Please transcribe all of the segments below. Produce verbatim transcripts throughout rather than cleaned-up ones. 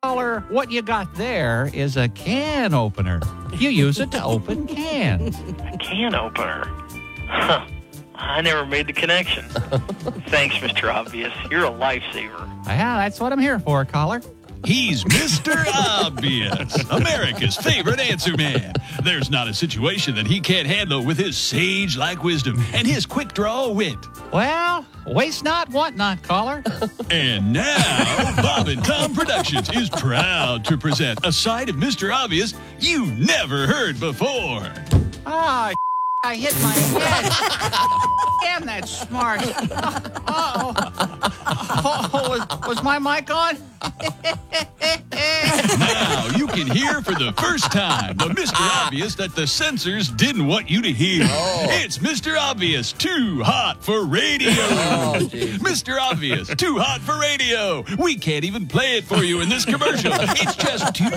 Caller, what you got there is a can opener. You use it to open cans. A can opener? Huh. I never made the connection. Thanks, Mister Obvious. You're a lifesaver. Yeah, that's what I'm here for, caller. He's Mister Obvious, America's favorite answer man. There's not a situation that he can't handle with his sage-like wisdom and his quick-draw wit. Well, waste not, want not, caller. And now, Bob and Tom Productions is proud to present a side of Mister Obvious you never heard before. Ah, I hit my head. Damn, that's smart. Uh-oh. Oh, was, was my mic on? Now you can hear for the first time the Mister Obvious that the censors didn't want you to hear. Oh. It's Mister Obvious, too hot for radio. Oh, Mister Obvious, too hot for radio. We can't even play it for you in this commercial. It's just too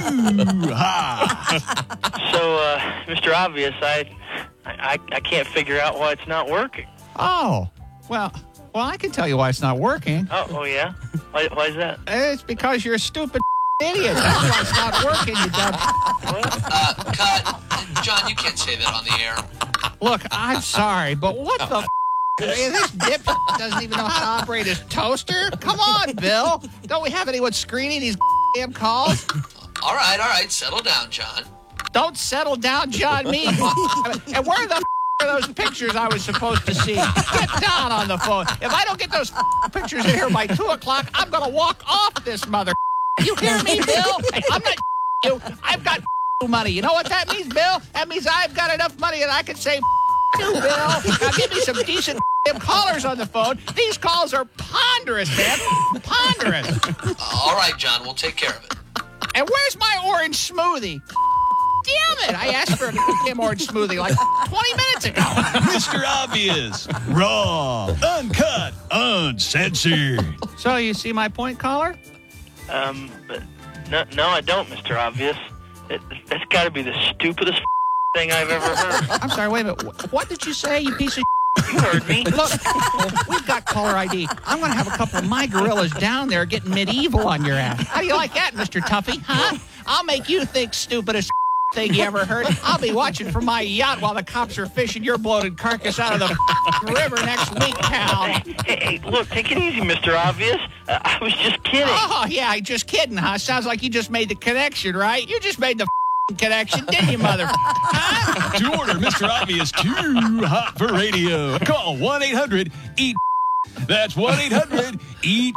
hot. So, uh, Mister Obvious, I, I, I can't figure out why it's not working. Oh, well, well, I can tell you why it's not working. Oh, oh yeah? Why, why is that? It's because you're a stupid idiot. That's why it's not working, you dumb. Uh, cut. John, you can't say that on the air. Look, I'm sorry, but what the f***? This dip doesn't even know how to operate his toaster? Come on, Bill. Don't we have anyone screening these damn calls? All right, all right. Settle down, John. Don't settle down, John, me. And where the f*** are those pictures I was supposed to see? Get down on the phone. If I don't get those f- pictures in here by two o'clock, I'm going to walk off this mother. You hear me, Bill? Hey, I'm not you. I've got money. You know what that means, Bill? That means I've got enough money that I can say you, Bill. Now give me some decent callers on the phone. These calls are ponderous, man. Ponderous. All right, John, we'll take care of it. And where's my orange smoothie? Damn it! I asked for a damn orange smoothie like twenty minutes ago. Mister Obvious, raw, uncut, uncensored. So you see my point, caller? Um, but no, no, I don't, Mister Obvious. It, that's got to be the stupidest thing I've ever heard. I'm sorry, wait a minute. What did you say, you piece of You heard me. Look, we've got caller I D. I'm going to have a couple of my gorillas down there getting medieval on your ass. How do you like that, Mister Tuffy? Huh? I'll make you think stupidest thing you ever heard. I'll be watching from my yacht while the cops are fishing your bloated carcass out of the river next week, pal. Hey, hey, hey, look, take it easy, Mister Obvious. Uh, I was just kidding. Oh, yeah, just kidding, huh? Sounds like you just made the connection, right? You just made the connection, didn't you, mother? Huh? To order Mister Obvious too hot for radio, call one eight hundred eat. That's one eight hundred eat.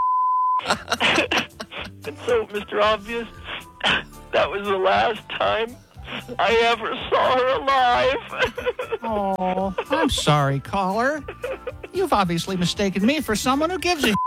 And so, Mister Obvious, that was the last time I ever saw her alive. Oh, I'm sorry, caller. You've obviously mistaken me for someone who gives a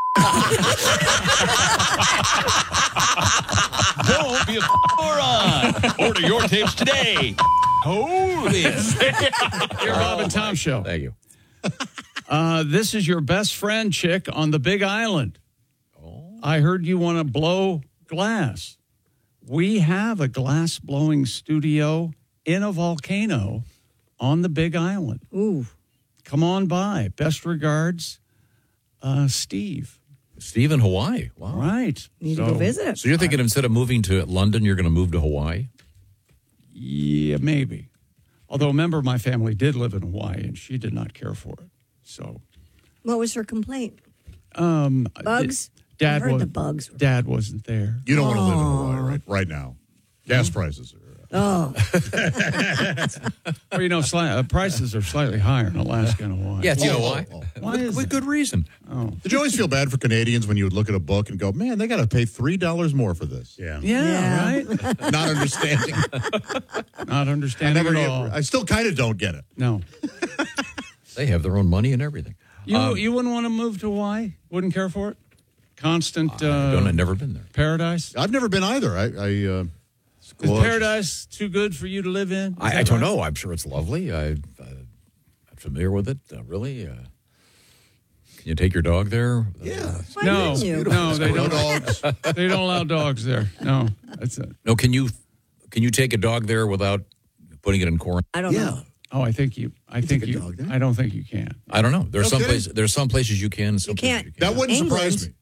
Don't be a moron. Order your tapes today. Holy. Your Bob and Tom Show. Thank you. Uh, this is your best friend chick on the Big Island. Oh. I heard you want to blow glass. We have a glass-blowing studio in a volcano on the Big Island. Ooh. Come on by. Best regards, uh, Steve. Steve in Hawaii. Wow. Right. Need so, to go visit. So you're thinking instead of moving to London, you're going to move to Hawaii? Yeah, maybe. Although a member of my family did live in Hawaii, and she did not care for it. So, What was her complaint? um, Bugs? Dad I heard was, the bugs. Dad wasn't there. You don't want to live in Hawaii right, right now. Gas prices are. Oh. Well, you know, sli- uh, prices are slightly higher in Alaska and Hawaii. Yeah, do you know why? Oh, Why with, is with it? good reason. Oh. Did you always feel bad for Canadians when you would look at a book and go, man, they got to pay three dollars more for this? Yeah, Yeah. right? Not understanding. Not I, understanding never, at all. I still kind of don't get it. No. They have their own money and everything. You Um, you wouldn't want to move to Hawaii? Wouldn't care for it? Constant I uh, don't, I've never been there. paradise? I've never been either. I, I uh, Is paradise too good for you to live in? Is I, I that don't right? know. I'm sure it's lovely. I, uh, I'm familiar with it. Uh, really? Uh, can you take your dog there? Yeah. Why No, wouldn't you? no, they No don't. dogs. They don't allow dogs there. No, that's it. No, can you can you take a dog there without putting it in quarantine? I don't Yeah. know. Oh, I think you. I think take a you. dog there? I don't think you can. I don't know. There's No some kidding? places. There's some places you can. Some You can't. Places you That wouldn't England. surprise me.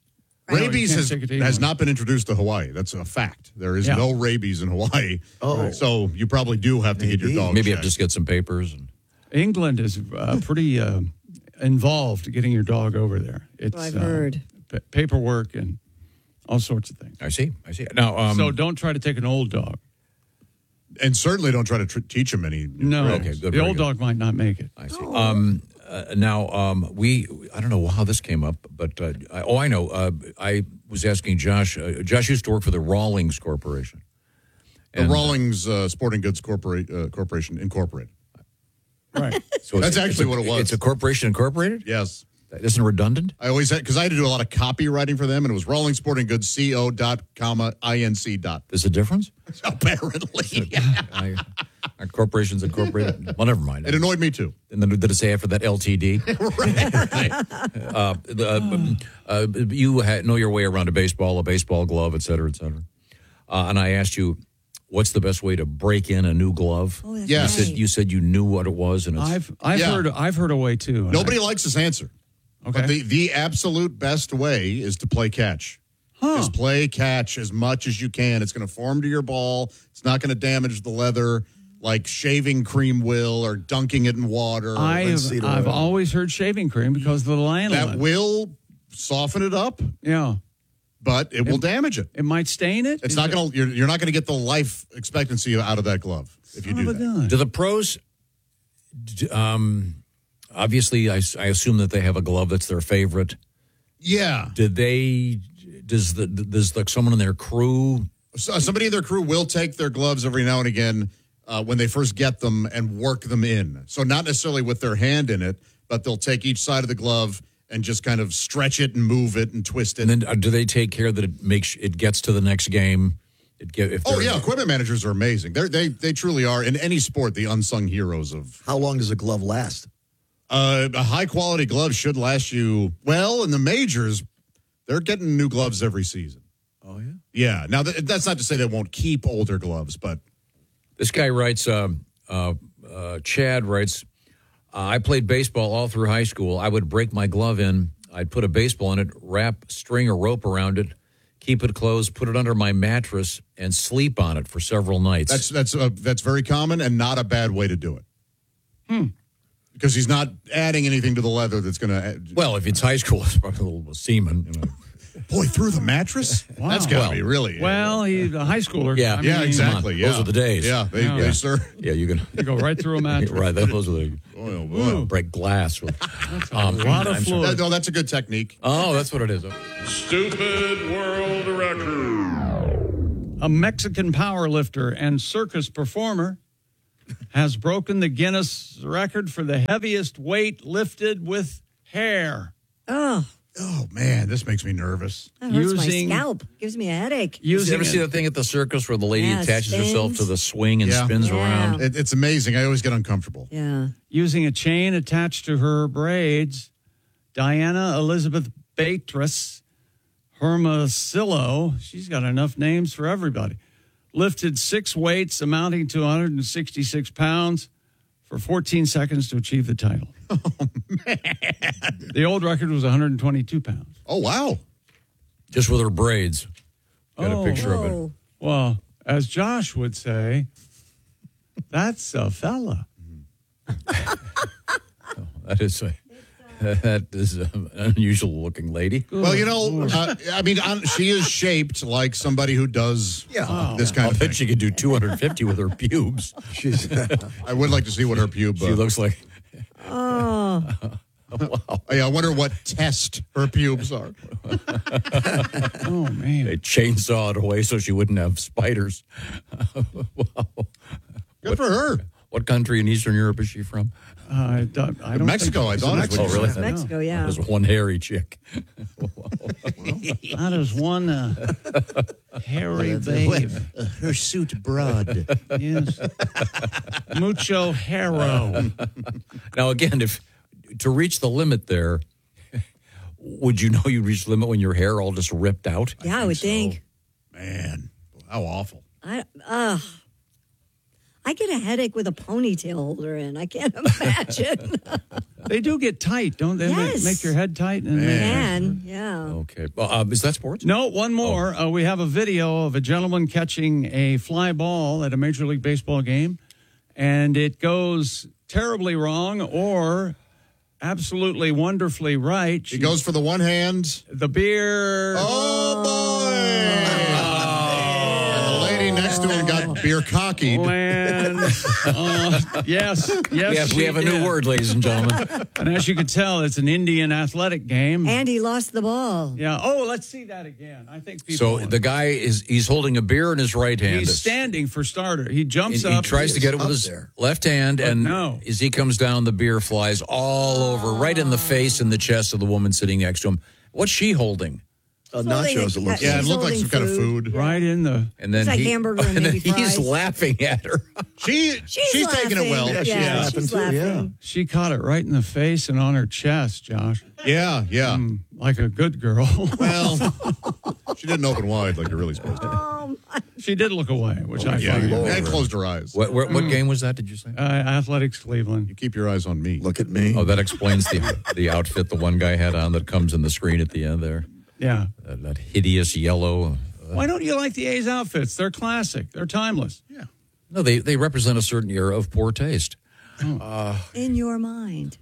No, you Rabies can't has, take it to has England. not been introduced to Hawaii. That's a fact. There is Yeah. no rabies in Hawaii. Oh. So you probably do have to get your Maybe. dog Maybe you checked. have to just get some papers. And, England is uh, pretty uh, involved getting your dog over there. It's I've uh, heard. pa- paperwork and all sorts of things. I see. I see. Now, um, So don't try to take an old dog. And certainly don't try to tr- teach them any. No, Okay, good, the very old good. dog might not make it. I see. Um, uh, now, um, we, I don't know how this came up, but, uh, I, oh, I know. Uh, I was asking Josh. Uh, Josh used to work for the Rawlings Corporation. The And, uh, Rawlings uh, Sporting Goods Corpora- uh, Corporation Incorporated. Right. So That's it's- actually it's a- what it was. It's a corporation incorporated? Yes. That isn't redundant? I always had, because I had to do a lot of copywriting for them, and it was Rawlings Sporting Goods, C O dot, comma, I N C dot. There's a difference? Apparently. I, our corporation's incorporated. Well, never mind. It annoyed me too. And then did it say after that L T D? uh, the, uh, uh, you ha- know your way around a baseball, a baseball glove, et cetera, et cetera. Uh, and I asked you, what's the best way to break in a new glove? Oh, that's Yes. right. You said you said you knew what it was, and it's I've I've Yeah. heard I've heard a way too. and Nobody I- likes this answer. Okay. But the, the absolute best way is to play catch. Huh. Is play catch as much as you can. It's going to form to your ball. It's not going to damage the leather like shaving cream will or dunking it in water. I've linseed I've oil. always heard shaving cream because of the lanolin. that will soften it up, yeah, but it will damage it. it might stain it. It's Is not it- going to. You're, you're not going to get the life expectancy out of that glove if you Son do of a that. gun. do the pros. d- Um, obviously, I, s- I assume that they have a glove that's their favorite. Yeah, Did they? Does the does like someone in their crew? so, somebody in their crew will take their gloves every now and again uh, when they first get them and work them in. So not necessarily with their hand in it, but they'll take each side of the glove and just kind of stretch it and move it and twist it. And then uh, do they take care that it makes it gets to the next game? It get, if Oh they're- yeah, equipment managers are amazing. They're, they they truly are in any sport the unsung heroes of. How long does a glove last? Uh, a high quality glove should last you well. In the majors, they're getting new gloves every season. Oh, yeah? Yeah. Now th- that's not to say they won't keep older gloves, but This guy writes, um, uh, uh, Chad writes, uh, I played baseball all through high school. I would break my glove in. I'd put a baseball in it, wrap string or rope around it, keep it closed, put it under my mattress, and sleep on it for several nights. that's that's uh, that's very common and not a bad way to do it. Hmm. Because he's not adding anything to the leather that's going to. well, if it's high school, it's probably a little semen. You know. Boy, through the mattress? Wow. That's got to Well- be really. Well, he's a high schooler. Yeah. I yeah, mean, exactly. on. Yeah. Those are the days. Yeah, they, Yeah. they sir. Yeah, you can. You go right through a mattress. right, those are the Oh, boy. break glass. With, A lot of I'm sorry. fluid. That- no, that's a good technique. Oh, that's what it is. Stupid World Record. A Mexican power lifter and circus performer has broken the Guinness record for the heaviest weight lifted with hair. Oh, Oh man, this makes me nervous. that hurts Using- my scalp. Gives me a headache. You Using ever see a- that thing at the circus where the lady Yeah, attaches herself spins. to the swing and Yeah. spins Yeah. around? It, it's amazing. I always get uncomfortable. Yeah. Using a chain attached to her braids, Diana Elizabeth Beatrice Hermosillo, she's got enough names for everybody, lifted six weights amounting to one hundred sixty-six pounds for fourteen seconds to achieve the title. Oh, man. The old record was one hundred twenty-two pounds. Oh wow. Just with her braids. Got Oh. a picture of it. Oh, Well, as Josh would say, that's a fella. That is a, that is an unusual looking lady. Well, you know, uh, I mean, um, she is shaped like somebody who does Yeah. this kind I'll of bet thing. she could do two hundred fifty with her pubes. She's I would like to see what her pube. She Uh, looks like. oh. I wonder what test her pubes are. Oh, man. They chainsaw it away so she wouldn't have spiders. Wow. Good for her. What country in Eastern Europe is she from? Uh, I don't, I don't Mexico, think- I Is it thought. is Mexico? what you Oh, really? said. Mexico, yeah. There's one hairy chick. That is one uh, hairy babe. Her suit broad. Yes. Mucho hero. Now, again, if to reach the limit there, would you know you reached the limit when your hair all just ripped out? Yeah, I would think. Man, how awful. I uh, I get a headache with a ponytail holder in. I can't imagine. They do get tight, don't they? Yes. Make, make your head tight. And Man, yeah. Okay. Well, uh, is that sports? No, one more. Uh, we have a video of a gentleman catching a fly ball at a Major League Baseball game, and it goes terribly wrong or absolutely wonderfully right. He goes for the one hand. The beer. Oh, boy. And the lady next to him got beer cocky. Land. uh, yes, yes. Yes, we she have a new did. word, ladies and gentlemen. And as you can tell, it's an Indian athletic game. And he lost the ball. Yeah. Oh, let's see that again. I think people. So the guy is he's holding a beer in his right hand. He's standing for starter. He jumps He, he up. tries to get it with his there. left hand, But and no. as he comes down, the beer flies all over, right in the face and the chest of the woman sitting next to him. What's she holding? Uh, He's holding nachos, a- it looks Yeah, it He's looked like holding some kind of food. right in the. And then It's like he, hamburger and and then maybe he's fries. laughing at her. She, She's, she's taking it laughing. well. Yeah, Yeah, she's she's laughing too, laughing. She caught it right in the face and on her chest, Josh, Yeah, yeah. Mm, like a good girl. Well, she didn't open wide like you're really supposed to. Um, She did look away, which I Yeah, find. and closed her eyes. What, what, what game was that? Did you say? Uh, Athletics Cleveland. You keep your eyes on me. Look at me. Oh, that explains the the outfit the one guy had on that comes in the screen at the end there. Yeah. That, that hideous yellow. Why don't you like the A's outfits? They're classic. They're timeless. Yeah. No, they they represent a certain era of poor taste. in your mind.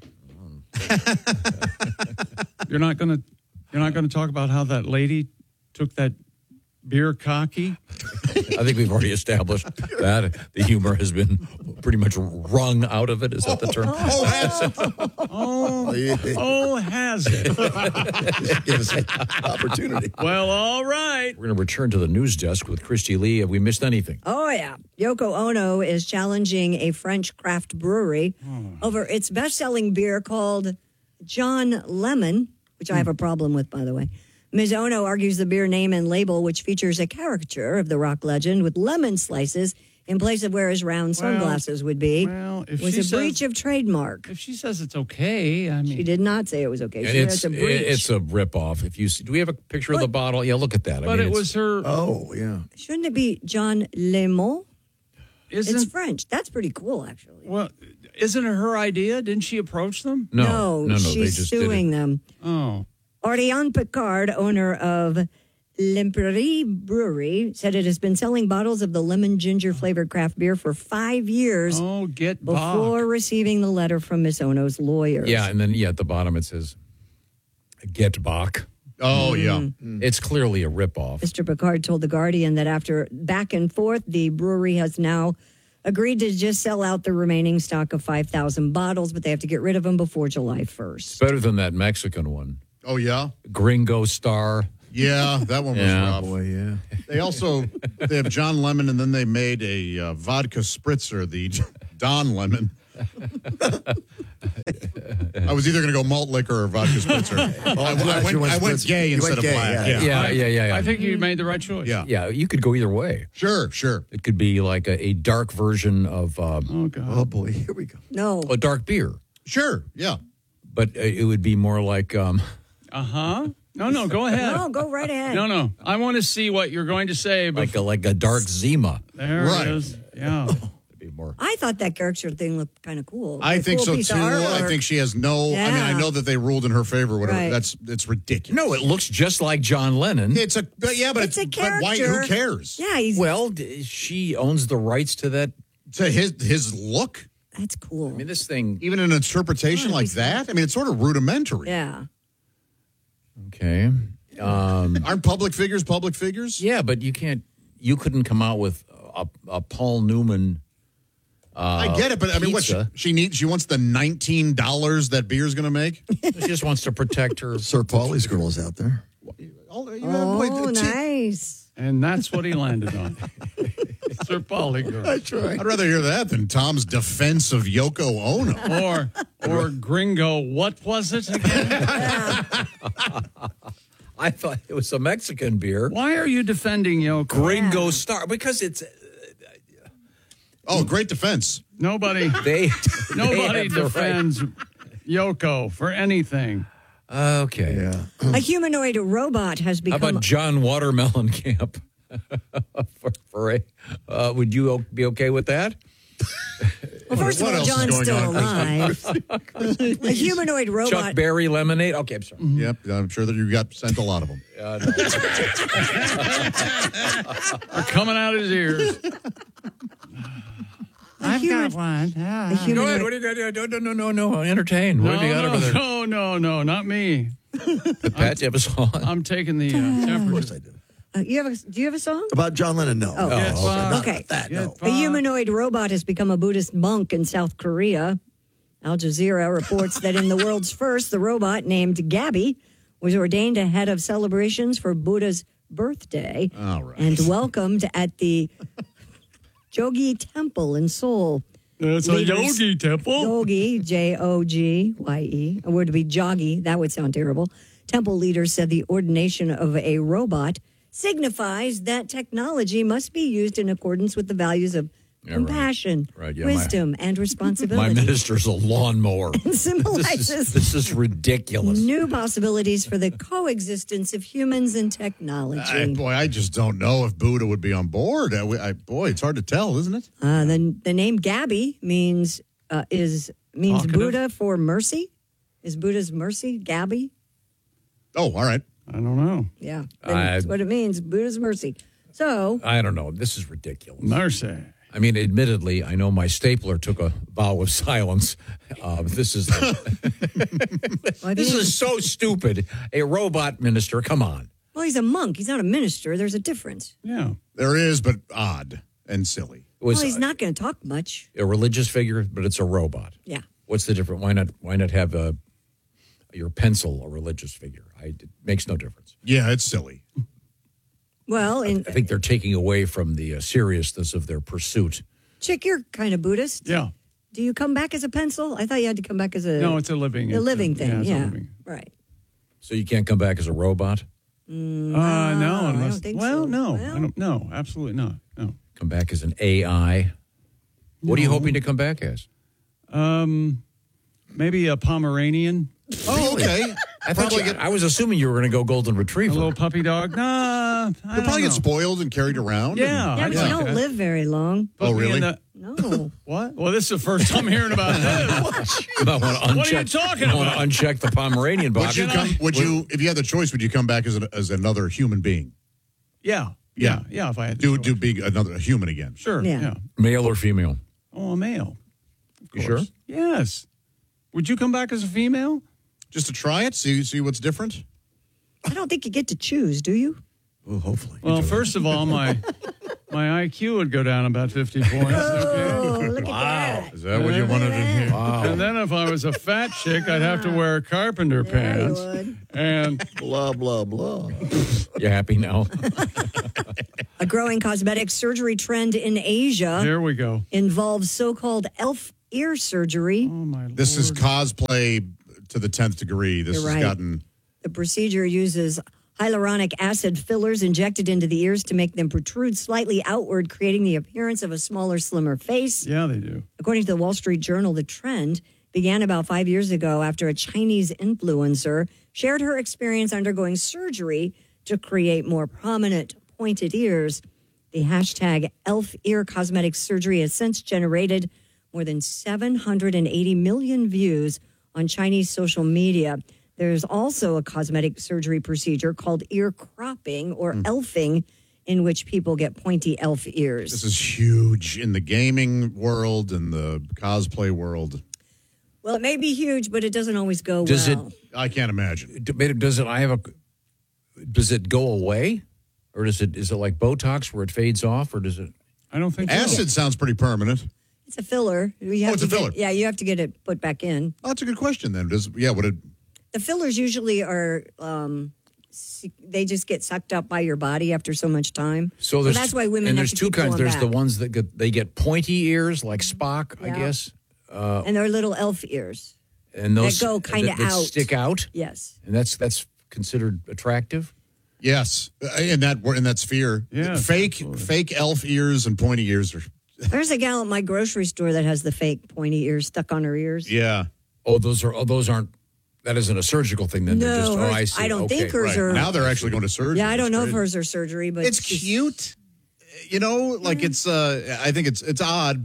You're not gonna. You're not gonna talk about how that lady took that beer cocky. I think we've already established that the humor has been pretty much wrung out of it. Is that the term? Oh, has it? Oh, oh, has it? Give us an opportunity. Well, all right. We're going to return to the news desk with Christy Lee. Have we missed anything? Oh, yeah. Yoko Ono is challenging a French craft brewery over its best-selling beer called John Lemon, which I have a problem with, by the way. Miz Ono argues the beer name and label, which features a caricature of the rock legend with lemon slices in place of where his round sunglasses would be, well, if was she a says- breach of trademark. If she says it's okay, I mean, She did not say it was okay. And She said it's it's a breach. it's a ripoff. If you see, do we have a picture of the bottle? Yeah, look at that. I but mean, it it's- was her. Oh, yeah. Shouldn't it be John Lemon? Isn't It's French. That's pretty cool, actually. well, isn't it her idea? Didn't she approach them? no, no, no. she's they just suing did it. them. Oh, Oriane Picard, owner of L'Imperie Brewery, said it has been selling bottles of the lemon ginger flavored craft beer for five years oh, get before Bach. receiving the letter from Miss Ono's lawyers. Yeah, and then yeah, at the bottom it says "Get Bach." Oh, yeah. It's clearly a ripoff. Mister Picard told The Guardian that after back and forth, the brewery has now agreed to just sell out the remaining stock of five thousand bottles, but they have to get rid of them before July first. Better than that Mexican one, Oh, yeah. Gringo Star. Yeah, that one was Yeah. rough. Boy, yeah. They also they have John Lemon, and then they made a uh, vodka spritzer, the Don Lemon. I was either going to go malt liquor or vodka spritzer. Oh, I, I'm I glad went, you went I went spritzer. gay You instead went of gay, black. yeah. Yeah, yeah, yeah, yeah. I think you made the right choice. Yeah. yeah, you could go either way. Sure, sure. It could be like a, a dark version of uh, Oh God. Oh, boy. Here we go. No. a dark beer, Sure, yeah. but uh, it would be more like um, Uh huh. No, no. Go ahead. No, go right ahead. No, no. I want to see what you're going to say. But like a like a dark Zima. there Right. it is. Yeah. It'd be more. I thought that caricature thing looked kind of cool. I A think cool so piece too. of I artwork. think she has no. I mean, I Yeah. know that they ruled in her favor. Whatever. Right. That's it's ridiculous. No, it looks just like John Lennon. It's a but yeah, but It's a but why? character. Who cares? Yeah, he's, Well, d- she owns the rights to that. To his his look, that's cool. I mean, this thing. even an interpretation Yeah, like he's- that. I mean, it's sort of rudimentary. yeah. Okay. Um, Aren't public figures public figures? yeah, but you can't. You couldn't come out with a, a Paul Newman. I get it, but I mean, what she, pizza. she needs? She wants the nineteen dollars that beer's going to make. She just wants to protect her. Sir Paulie's girl is out there. Oh, Oh, nice. And that's what he landed on. Sir Paulie girl. That's right. I'd rather hear that than Tom's defense of Yoko Ono. Or or Gringo. What was it again? I thought it was a Mexican beer. Why are you defending Yoko? Gringo Star, because it's Oh, great defense. Nobody. they. Nobody they have the right- defends Yoko for anything. Okay. Yeah. A humanoid robot has How become. about John Watermelon Camp? for, for a, uh, would you o- be okay with that? Well, first of What all, else is John's going still on? alive. A humanoid robot. Chuck Berry lemonade. Okay, I'm sorry. Yep, I'm sure that you got sent a lot of them. Uh, no. They're coming out his ears. I've got one. Yeah. A Go humanoid, ahead. What do you got? No, no, no, no. Entertain. What No, have you got no, over there? no, no, no, not me. Pat, do you have a song? I'm taking the uh, Of temperature. course I do. uh, you have a, do you have a song? About John Lennon, no. Oh. no, Get okay. fucked. Not Okay. that, no. Get A humanoid robot has become a Buddhist monk in South Korea. Al Jazeera reports that in the world's first, the robot named Gabby was ordained ahead of celebrations for Buddha's birthday All right. and welcomed at the Jogi Temple in Seoul. It's a Leaders- yogi temple. Yogi, J O G Y E. A word to be joggy. That would sound terrible. Temple leaders said the ordination of a robot signifies that technology must be used in accordance with the values of Yeah, right. compassion, Right, yeah, my- wisdom, and My responsibility. minister's a lawnmower. and This symbolizes is, this is ridiculous. new possibilities for the coexistence of humans and I, technology. boy, I just don't know if Buddha would be on board. I, I, boy, it's hard to tell, isn't it? Uh, the the name Gabby means uh, is means Talkative? Buddha for mercy. Is Buddha's mercy Gabby? Oh, all right. I don't know. Yeah, that's I- what it means. Buddha's mercy. So I don't know. This is ridiculous. Mercy. I mean, admittedly, I know my stapler took a vow of silence. Uh, this is well, I this think- is so stupid. A robot minister. Come on. well, he's a monk. He's not a minister. There's a difference. Yeah. There is, but odd and silly. It was Well, he's not going to talk much. a religious figure, but it's a robot. Yeah. What's the difference? Why not? Why not have a your pencil a religious figure? I, it makes no difference. Yeah, it's silly. Well, in I think they're taking away from the uh, seriousness of their pursuit. Chick, you're kind of Buddhist. Yeah. Do you come back as a pencil? I thought you had to come back as a No, it's a living. a it's living thing. it's a Yeah, living. right. So you can't come back as a robot. Uh, no, I unless. don't think well, so. no, Well- I don't. No, absolutely not. No. Come back as an A I. What are you hoping to come back as? Um, maybe a Pomeranian, Oh, okay. I thought you, I was assuming you were going to go golden a retriever. little puppy dog. Nah, I You'll don't probably know. get spoiled and carried around. Yeah. Yeah, I'd but like you don't that. live very long. Put Oh, me in really? the- No. what? Well, this is the first time hearing about this. You might want to uncheck, What are you talking you want about? to uncheck the Pomeranian box. Would you come? Would you, if you had the choice, would you come back as an, as another human being? Yeah, yeah, yeah. If I had to Do choice. do be another a human again? sure, Yeah. yeah. Male or female? Oh, a male. You sure? Yes. Would you come back as a female? Just to try it, see see what's different. I don't think you get to choose, do you? Well, hopefully. Well, first of all, my my I Q would go down about fifty points. Okay. Oh, look at that. Is that what you wanted to hear? Wow. And then if I was a fat chick, I'd have to wear carpenter Yeah, you pants. would. And Blah, blah, blah. You happy now? A growing cosmetic surgery trend in Asia here we go. involves so-called elf ear surgery. Oh, my This is cosplay to the tenth degree. This You're has right. gotten. The procedure uses hyaluronic acid fillers injected into the ears to make them protrude slightly outward, creating the appearance of a smaller, slimmer face. Yeah, they do. According to the Wall Street Journal, the trend began about five years ago after a Chinese influencer shared her experience undergoing surgery to create more prominent, pointed ears. The hashtag elf ear cosmetic surgery has since generated more than seven hundred eighty million views on Chinese social media. There's also a cosmetic surgery procedure called ear cropping or elfing, in which people get pointy elf ears. This is huge in the gaming world and the cosplay world. Well, it may be huge, but it doesn't always go Does it- well. I can't imagine. D- Does it? I have a. Does it go away, or does it? Is it like Botox where it fades off, or does it? I don't think so. Acid sounds pretty permanent. It's a filler. You have Oh, it's to a filler. Get, yeah, you have to get it put back in. Oh, that's a good question. Then does yeah? Would it? The fillers usually are, um, s- they just get sucked up by your body after so much time. So, there's, that's why women and have there's to two keep kinds. going There's the back. ones that get they get pointy ears like Spock, I Yeah. guess, And they're little elf ears. and those go kinda that, that out. stick out, Yes. and that's that's considered attractive. Yes, Uh, in that in that sphere. Yeah, fake absolutely. fake elf ears and pointy ears are. There's a gal at my grocery store that has the fake pointy ears stuck on her ears. Yeah. Oh, those are oh, those aren't. That isn't a surgical thing. Then they're No, just. Oh, hers- I see. I don't okay. think hers Right. are. Now they're actually going to surgery. yeah, I don't It's know if great. hers are surgery, but It's she's- cute. You know, like it's. uh I think it's it's odd, but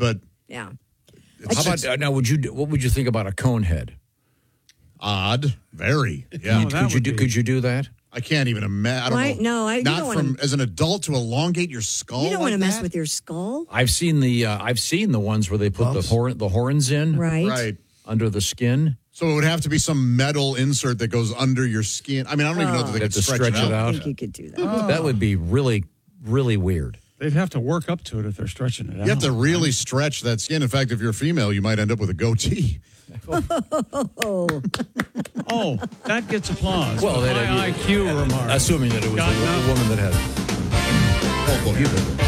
Yeah. How about uh, now? Would you do- what would you think about a cone head? Odd, very. Yeah. Oh, that could you would do? be- Could you do that? I can't even imagine. I don't Why? know. No, I- you not don't wanna- from as an adult to elongate your skull. You don't like want to mess that? with your skull. I've seen the uh, I've seen the ones where they put the Bumps. hor- the horns in Right. Right. under the skin. So it would have to be some metal insert that goes under your skin. I mean, I don't even know that they They have could to stretch, stretch it I out. think you could do that. That would be really really weird. They'd have to work up to it if they're stretching it out. You have to really stretch that skin. In fact, if you're female, you might end up with a goatee. Oh, Oh, that gets applause. Well, Well, that- my I Q remark. Assuming that it was Got a, enough? a woman that had. Oh, boy. You did it.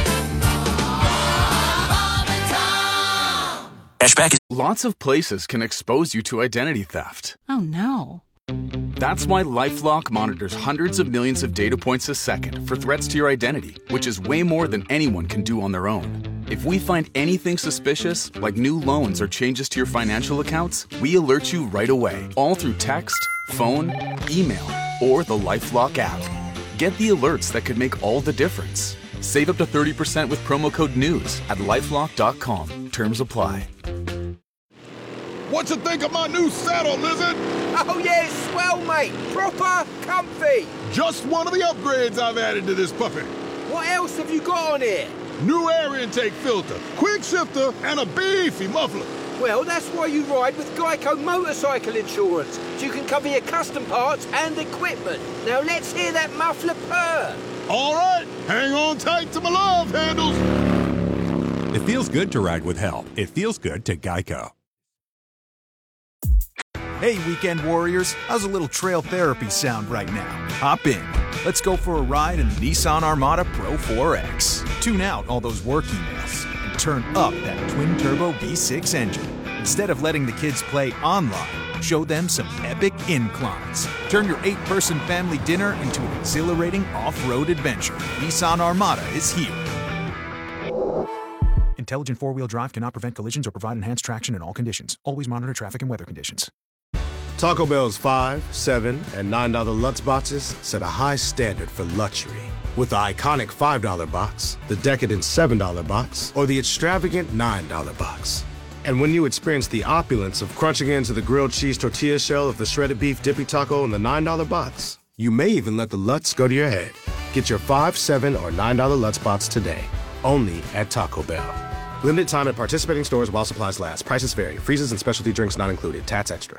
Cashback. Lots of places can expose you to identity theft. Oh, no. That's why LifeLock monitors hundreds of millions of data points a second for threats to your identity, which is way more than anyone can do on their own. If we find anything suspicious, like new loans or changes to your financial accounts, we alert you right away, all through text, phone, email, or the LifeLock app. Get the alerts that could make all the difference. Save up to thirty percent with promo code NEWS at lifelock dot com. Terms apply. What you think of my new saddle, Lizard? Oh, yeah, it's swell, mate. Proper comfy. Just one of the upgrades I've added to this puppy. What else have you got on here? New air intake filter, quick shifter, and a beefy muffler. Well, that's why you ride with Geico Motorcycle Insurance, so you can cover your custom parts and equipment. Now let's hear that muffler purr. All right, hang on tight to my love handles. It feels good to ride with help. It feels good to Geico. Hey, weekend warriors, how's a little trail therapy sound right now? Hop in. Let's go for a ride in the Nissan Armada Pro four X. Tune out all those work emails and turn up that twin-turbo V six engine. Instead of letting the kids play online, show them some epic inclines. Turn your eight-person family dinner into an exhilarating off-road adventure. Nissan Armada is here. Intelligent four-wheel drive cannot prevent collisions or provide enhanced traction in all conditions. Always monitor traffic and weather conditions. Taco Bell's five, seven, and nine dollar Lutz boxes set a high standard for luxury. With the iconic five dollar box, the decadent seven dollar box, or the extravagant nine dollar box. And when you experience the opulence of crunching into the grilled cheese tortilla shell of the shredded beef dippy taco in the nine dollar box, you may even let the Lutz go to your head. Get your five, seven, or nine dollar Lutz box today, only at Taco Bell. Limited time at participating stores while supplies last. Prices vary. Freezes and specialty drinks not included. Tats extra.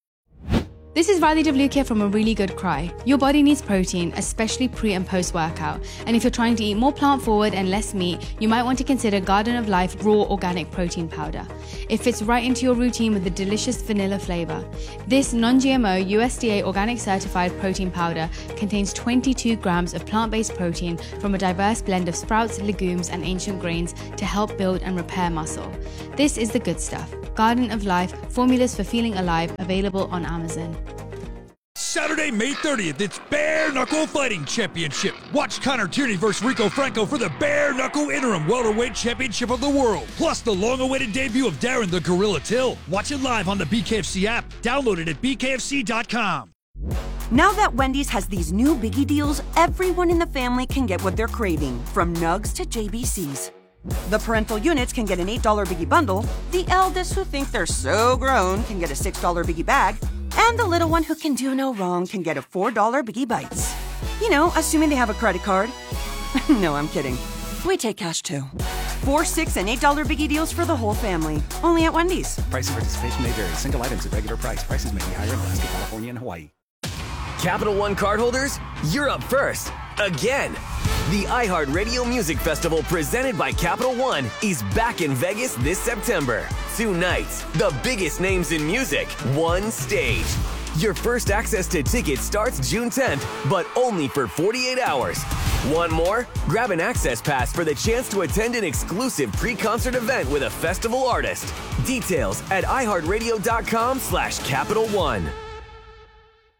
This is Riley Devlukia from A Really Good Cry. Your body needs protein, especially pre and post workout. And if you're trying to eat more plant forward and less meat, you might want to consider Garden of Life Raw Organic Protein Powder. It fits right into your routine with a delicious vanilla flavor. This non G M O U S D A organic certified protein powder contains twenty-two grams of plant-based protein from a diverse blend of sprouts, legumes, and ancient grains to help build and repair muscle. This is the good stuff. Garden of Life, formulas for feeling alive, available on Amazon. Saturday, May thirtieth, it's Bare Knuckle Fighting Championship. Watch Connor Tierney versus Rico Franco for the Bare Knuckle Interim Welterweight Championship of the World. Plus the long-awaited debut of Darren the Gorilla Till. Watch it live on the B K F C app. Download it at B K F C dot com. Now that Wendy's has these new biggie deals, everyone in the family can get what they're craving, from nugs to J B Cs. The parental units can get an eight dollar biggie bundle, the eldest who think they're so grown can get a six dollar biggie bag, and the little one who can do no wrong can get a four dollar biggie bites. You know, assuming they have a credit card. No, I'm kidding. We take cash too. Four, six, and eight dollar biggie deals for the whole family. Only at Wendy's. Price and participation may vary. Single items at regular price. Prices may be higher in Alaska, California, and Hawaii. Capital One cardholders, you're up first. Again. The iHeartRadio Music Festival presented by Capital One is back in Vegas this September. Two nights, the biggest names in music, one stage. Your first access to tickets starts June tenth, but only for forty-eight hours. Want more? Grab an access pass for the chance to attend an exclusive pre-concert event with a festival artist. Details at iHeartRadio dot com slash Capital One.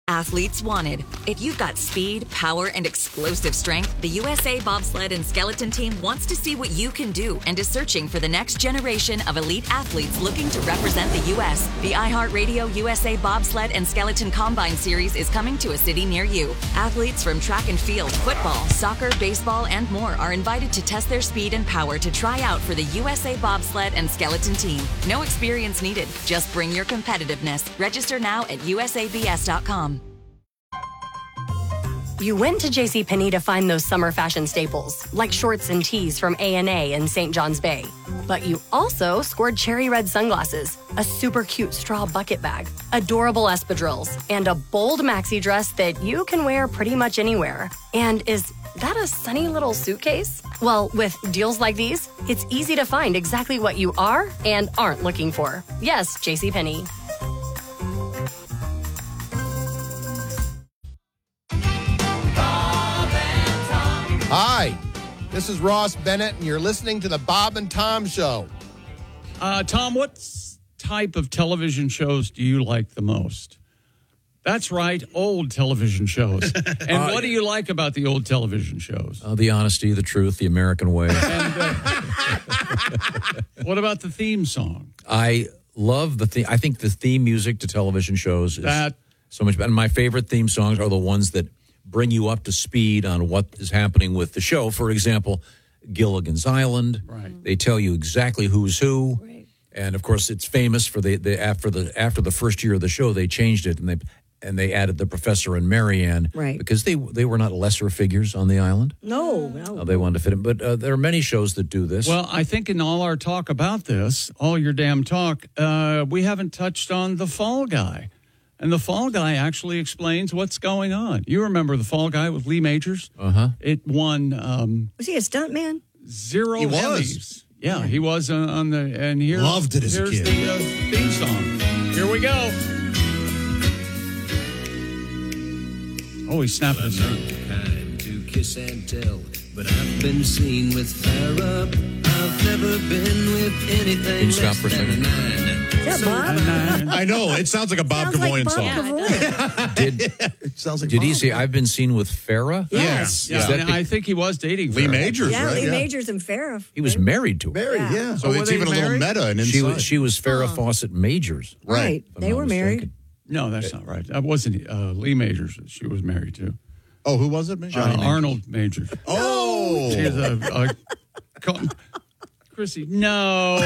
Athletes wanted. If you've got speed, power, and explosive strength, the U S A Bobsled and Skeleton Team wants to see what you can do and is searching for the next generation of elite athletes looking to represent the U S. The iHeartRadio U S A Bobsled and Skeleton Combine Series is coming to a city near you. Athletes from track and field, football, soccer, baseball, and more are invited to test their speed and power to try out for the U S A Bobsled and Skeleton Team. No experience needed. Just bring your competitiveness. Register now at U S A B S dot com. You went to JCPenney to find those summer fashion staples, like shorts and tees from A and A in Saint John's Bay. But you also scored cherry red sunglasses, a super cute straw bucket bag, adorable espadrilles, and a bold maxi dress that you can wear pretty much anywhere. And is that a sunny little suitcase? Well, with deals like these, it's easy to find exactly what you are and aren't looking for. Yes, JCPenney. Hi, this is Ross Bennett, and you're listening to the Bob and Tom Show. Uh, Tom, what type of television shows do you like the most? That's right, old television shows. And Uh, what do you like about the old television shows? Uh, the honesty, the truth, the American way. And, uh, what about the theme song? I love the theme. I think the theme music to television shows is That- so much better. And my favorite theme songs are the ones that bring you up to speed on what is happening with the show. For example, Gilligan's Island. Right. They tell you exactly who's who. Right. And of course, it's famous for the, the after the after the first year of the show, they changed it and they and they added the Professor and Marianne, Right. Because they they were not lesser figures on the island. No, no. Uh, they wanted to fit in, but uh, there are many shows that do this. Well, I think in all our talk about this, all your damn talk, uh, we haven't touched on the Fall Guy. And the Fall Guy actually explains what's going on. You remember the Fall Guy with Lee Majors? Uh huh. It won um, Was he a stuntman? zero He was. Emmys. Yeah, he was on, on the and here Loved it as a here's kid. the uh, theme song. Here we go. Oh, he snapped his kind to kiss and tell, but I've been seen with Farrah. I've never been with anything Can you stop less for a than a second? nine. Is that Bob? I know. It sounds like a Bob Sounds like Kavoyan Bob song. Kavoyan. Did It sounds like did he Bob. say I've been seen with Farrah? Yes. Yeah, Is that and be- I think he was dating Lee Farrah. Majors, Yeah, right? Lee Yeah. Majors and Farrah. He was married to her. Married, Yeah. yeah. So Oh, were it's they even a little married? meta and She inside. was she was Farrah Fawcett Majors. Right. if I'm They not were mistaken. married. No, that's not right. That wasn't uh, Lee Majors that she was married to. Oh, who was it? man? Uh, Arnold Majors. Oh. She is a, a co- Chrissy. No.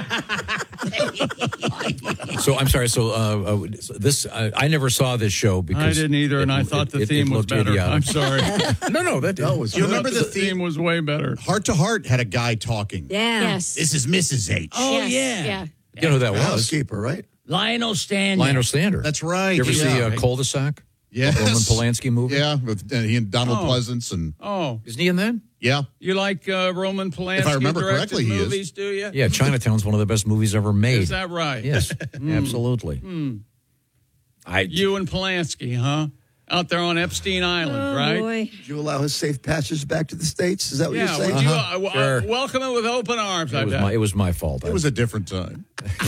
So I'm sorry. So, uh, uh, so this uh, I never saw this show because I didn't either, it- and I it- thought the it- it theme was looked better. idiotic. I'm sorry. no, no, that No, it was You good. remember the the theme theme? was way better. Heart to Heart had a guy talking. Yeah. Yes. This is Missus H. Oh, Yes, yeah. Yeah. You know who that was? Housekeeper, right? Lionel Stanley. Lionel Stander. That's right. You ever see Yeah. uh, Cul-de-sac? Yes. Roman Polanski movie. Yeah, with uh, he and Donald Oh. Pleasance and Oh, Isn't he in that? yeah. you like uh, Roman Polanski If I remember directed correctly, he is. movies, do you? Yeah, Chinatown's one of the best movies ever made. Is that right? Yes, absolutely. I You and Polanski, huh? Out there on Epstein Island, Oh, right? boy. Did you allow his safe passage back to the States? Is that what Yeah, you're saying? would you Uh-huh. uh, w- Sure. uh, welcome it with open arms, I it was bet. my it was my fault. It was a different time.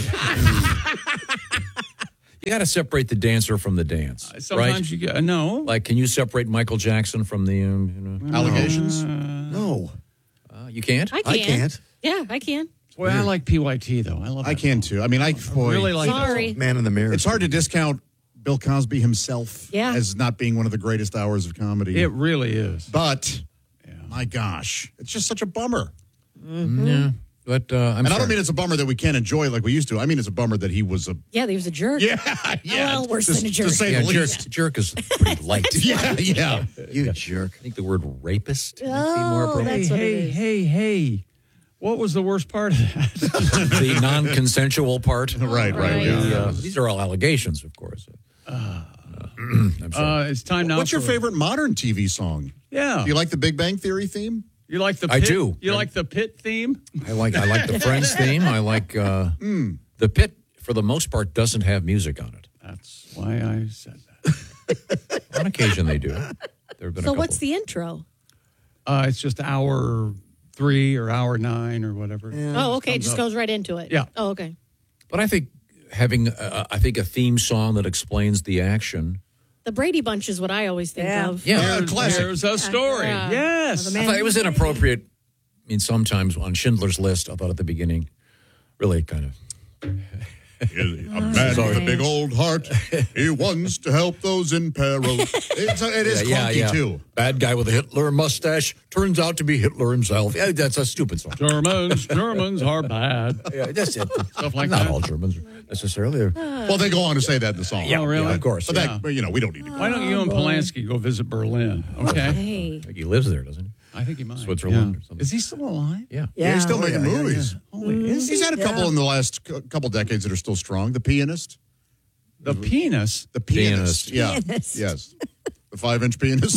You got to separate the dancer from the dance, Uh, Sometimes right? you get, uh, no. Like, can you separate Michael Jackson from the um, you know? Allegations? No. Uh, you can't. I can. I can't. Yeah, I can. Boy, I like P Y T, though. I love I that can song. too. I mean, I boy, really like that Sorry. Man in the mirror. it's hard to discount Bill Cosby himself Yeah. as not being one of the greatest hours of comedy. It really is. but my gosh, it's just such a bummer. Yeah, but uh, I'm and I sorry. don't mean it's a bummer that we can't enjoy it like we used to. I mean it's a bummer that he was a Yeah, he was a jerk. yeah yeah Well, worse to, than a jerk. to say yeah, the jerk, least. jerk is pretty light. Yeah, yeah. You jerk. I think the word rapist might be more Oh, appropriate. that's what hey, it is. hey, hey. What was the worst part of that? The non-consensual part. Right, right. Right. Yeah. The, uh, these are all allegations, of course. Uh, I'm sorry. Uh, it's time now. What's your for- favorite modern T V song? Yeah. Do you like the Big Bang Theory theme? You like the I pit? do. You I- like the pit theme? I like I like the Friends theme. I like uh, Hmm. the Pit. For the most part, doesn't have music on it. That's why I said that. On occasion, they do. There have been a So couple. what's the intro? Uh, it's just hour three or hour nine or whatever. Oh, okay. It Comes just up. goes right into it. Yeah. Oh, okay. But I think having, uh, I think a theme song that explains the action The Brady Bunch is what I always think Yeah. of. Yeah, Here- classic. Here's a story. Yeah. Yes. The I man thought it was who- inappropriate. I mean, sometimes on Schindler's List, I thought at the beginning, really kind of. A man with a big old heart. He wants to help those in peril. It's, it is yeah, clunky, yeah, yeah. too. Bad guy with a Hitler mustache turns out to be Hitler himself. Yeah, that's a stupid song. Germans, Germans are bad. Yeah, that's it. Stuff like Not that. all Germans necessarily. Well, they go on to say that in the song. Yeah, Oh, really? yeah, of course. But yeah. that, you know, we don't need to go. Why don't you and Polanski go visit Berlin? Okay. Hey. I think he lives there, doesn't he? I think he might. Switzerland Yeah. or something. Is he still alive? Yeah. Yeah, he's still Oh, making yeah, yeah, movies. Holy, is He's he? had a couple Yeah. in the last c- couple decades that are still strong. The Pianist. The penis? The Pianist. Pianist. Yeah. Pianist. Yes. The five-inch pianist.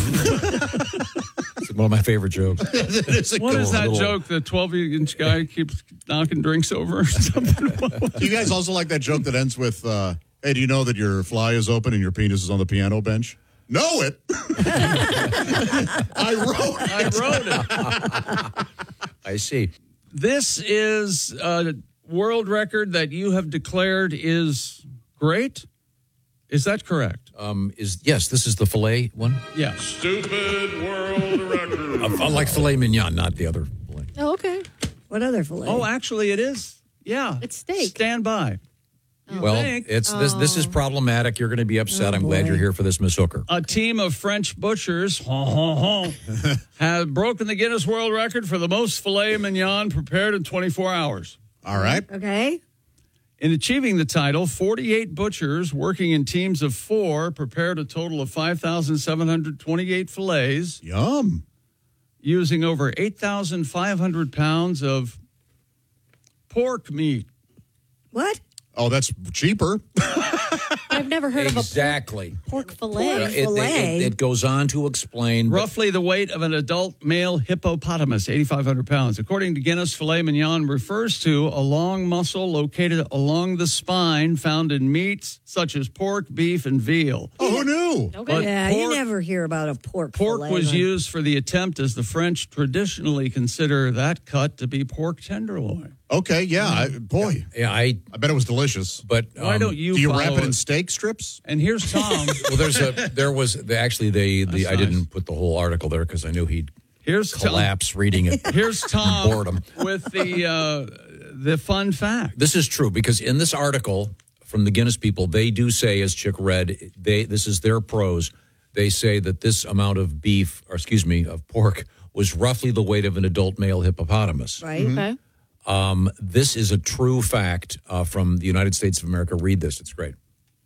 It's one of my favorite jokes. It is a What good is one. that little- joke? The twelve-inch guy keeps knocking drinks over or something? Do you guys also like that joke that ends with, uh, hey, do you know that your fly is open and your penis is on the piano bench? Know it. I wrote it. I wrote it. I see. This is a world record that you have declared is great. Is that correct? Um, is yes, this is the filet one. Yeah. Stupid world record. I, I like filet mignon, not the other filet. Oh, okay. What other filet? Oh, actually, it is. Yeah. It's steak. Stand by. You Well, think? it's this. This is problematic. You're going to be upset. Oh, I'm glad boy. you're here for this, Miss Hooker. A team of French butchers ha, ha, ha, have broken the Guinness World Record for the most filet mignon prepared in twenty-four hours. All right. Okay. In achieving the title, forty-eight butchers working in teams of four prepared a total of five thousand seven hundred twenty-eight fillets, Yum. using over eight thousand five hundred pounds of pork meat. What? Oh, that's cheaper. I've never heard Exactly. of a pork, pork Uh, fillet. it, Filet. it, it goes on to explain. Roughly the weight of an adult male hippopotamus, eighty-five hundred pounds. According to Guinness, filet mignon refers to a long muscle located along the spine found in meats such as pork, beef, and veal. Oh, who knew? Okay. But Yeah, you pork- never hear about a pork Pork fillet. was like- used for the attempt as the French traditionally consider that cut to be pork tenderloin. Okay, yeah. I, boy, Yeah, I. I bet it was delicious. But Why um, don't you Do you follow wrap it in it? steak strips? And here's Tom. Well, there's a. There was the, actually they. The, That's I didn't nice. put the whole article there because I knew he'd Here's Tom. collapse reading it. Here's Tom Boredom. with the uh, the fun fact. This is true because in this article from the Guinness people, they do say, as Chick read, they this is their prose. They say that this amount of beef, or excuse me, of pork, was roughly the weight of an adult male hippopotamus. Right. Okay. Um, this is a true fact uh, from the United States of America. Read this; it's great.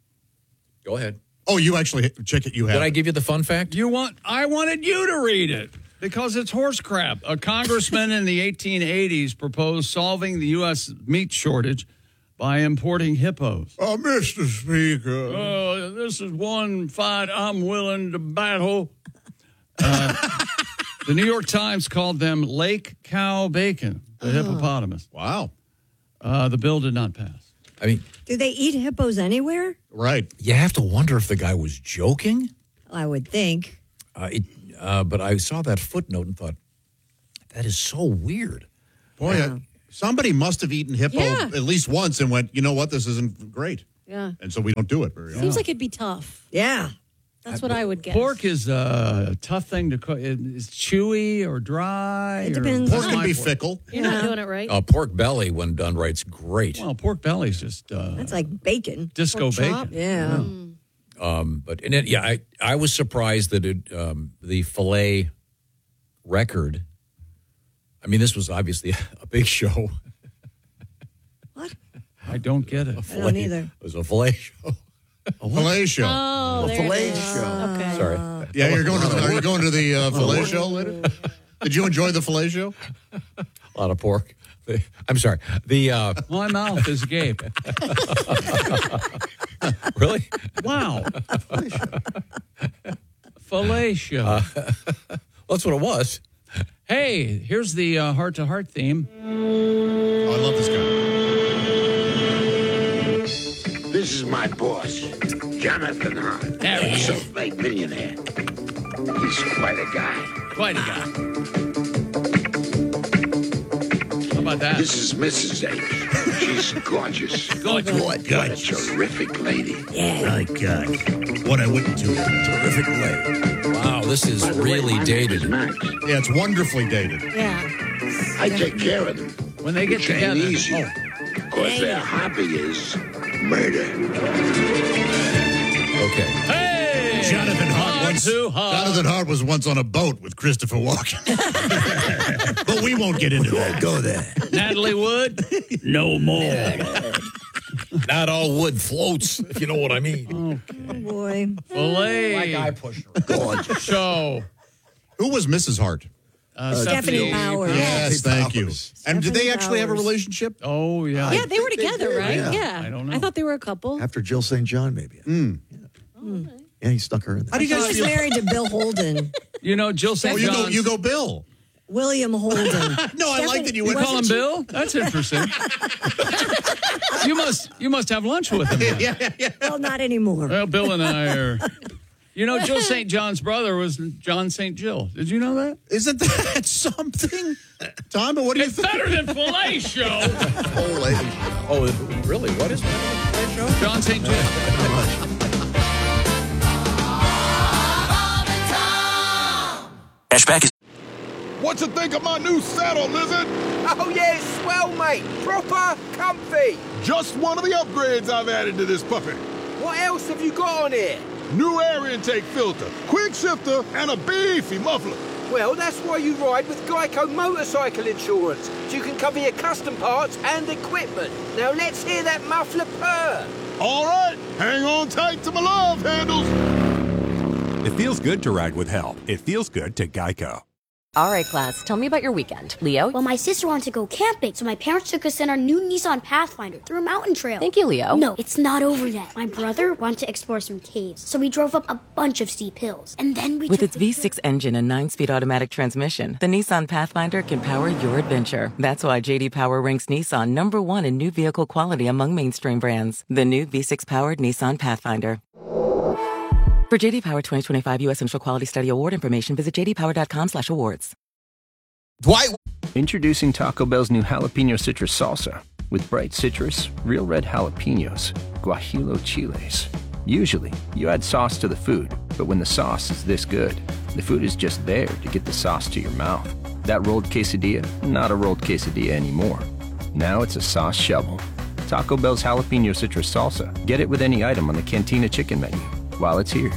Go ahead. Oh, you actually check it. You have. Did I give you the fun fact? You want? I wanted you to read it because it's horse crap. A congressman in the eighteen eighties proposed solving the U S meat shortage by importing hippos. Oh, Mister Speaker. Oh, this is one fight I'm willing to battle. Uh, the New York Times called them Lake Cow Bacon, the hippopotamus. Wow. Uh, the bill did not pass. I mean, Do they eat hippos anywhere? Right. you have to wonder if the guy was joking. I would think. Uh, it, uh, but I saw that footnote and thought, that is so weird. Boy, uh, somebody must have eaten hippo Yeah. at least once and went, you know what, this isn't great. Yeah. And so we don't do it very often. Seems like it'd be tough. Yeah. That's what I would guess. Pork is a tough thing to cook. It's chewy or dry. It or- depends. Pork What's can my be pork? fickle. You're not doing it right. Uh, pork belly, when done right, is great. Well, pork belly's just uh, That's like bacon. disco pork bacon. chop. Yeah. Um, but and it, yeah, I, I was surprised that it, um, the filet record. I mean, this was obviously a big show. I don't get it. I don't either. It was a filet show. Filet show. Oh, A there filet it is. show. Okay. Sorry. Yeah, you're going to the, are you going to the uh, filet show later? Did you enjoy the filet show? A lot of pork. The- I'm sorry. The uh, My mouth is agape. really? Wow. Filet show. Uh, that's what it was. Hey, here's the uh, heart-to-heart theme. Oh, I love this guy. This is my boss, Jonathan Hahn. There he is. Self-made millionaire. He's quite a guy. Quite a guy. How about that? This is Missus H. She's gorgeous. Gorgeous. What? What a terrific lady. My God. What I wouldn't do. Terrific lady. Wow, this is really dated. Max. Yeah, it's wonderfully dated. Yeah. I take care of them. When they get It ain't together. easy. Oh, Because their hobby is murder. Okay. hey! Jonathan Hart once. Too hot. Jonathan Hart was once on a boat with Christopher Walken. But we won't get into that. Go there. Natalie Wood? No more. Not all wood floats, if you know what I mean. Oh, boy. Filet. Like eye pusher. Show. Who was Missus Hart? Uh, Stephanie Powers. Yes, thank you. And did they Stephanie actually have a Powers. relationship? Oh, yeah. Yeah, they were together, did, right? yeah. Yeah. I don't know. I thought they were a couple. After Jill Saint John, maybe. Mm. Yeah, he stuck her in there. How do you He guys was feel? married to Bill Holden. You know, Jill Oh, Saint you go, John's. you go, Bill. William Holden. No, I like that you We would call him Bill? That's interesting. you must you must have lunch with him. then. Yeah, yeah, yeah. Well, not anymore. Well, Bill and I are. You know, Jill Saint John's brother was John Saint Jill. Did you know that? Isn't that something? Tom, but what do you It's think? better than Filet Show. Old lady. Oh, really? What is that show? John Saint Jill. Cashback is. What you think of my new saddle, Lizard? Oh, yeah, it's swell, mate. Proper comfy. Just one of the upgrades I've added to this puppy. What else have you got on here? New air intake filter, quick shifter, and a beefy muffler. Well, that's why you ride with Geico Motorcycle Insurance, so you can cover your custom parts and equipment. Now let's hear that muffler purr. All right, hang on tight to my love handles. It feels good to ride with help. It feels good to Geico. All right, class, tell me about your weekend. Leo? Well, my sister wanted to go camping, so my parents took us in our new Nissan Pathfinder through a mountain trail. Thank you, Leo. No, it's not over yet. My brother wanted to explore some caves, so we drove up a bunch of steep hills. And then we With took its the V six engine and nine-speed automatic transmission, the Nissan Pathfinder can power your adventure. That's why J D Power ranks Nissan number one in new vehicle quality among mainstream brands. The new V six-powered Nissan Pathfinder. For J D Power twenty twenty-five U S Central Quality Study Award information, visit j d power dot com slash awards. Dwight. Introducing Taco Bell's new jalapeno citrus salsa. With bright citrus, real red jalapenos, guajillo chiles. Usually, you add sauce to the food, but when the sauce is this good, the food is just there to get the sauce to your mouth. That rolled quesadilla, not a rolled quesadilla anymore. Now it's a sauce shovel. Taco Bell's jalapeno citrus salsa. Get it with any item on the Cantina chicken menu while it's here.